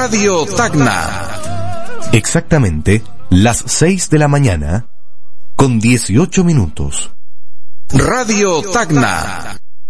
Radio Tacna. Exactamente las 6 de la mañana con 18 minutos. Radio Tacna.